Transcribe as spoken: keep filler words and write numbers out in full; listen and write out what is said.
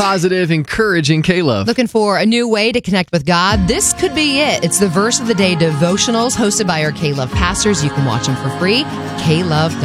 positive, encouraging K-Love. Looking for a new way to connect with God? This could be it. It's the Verse of the Day devotionals hosted by our K-Love pastors. You can watch them for free. K love dot com.